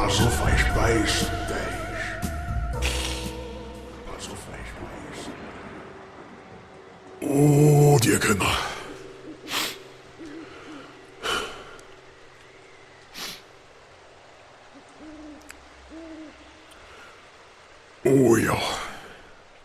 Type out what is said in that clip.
Pas op, hij is wijs, Thijs. Pas op, hij is wijs. Oh, die Kinder. Oh ja.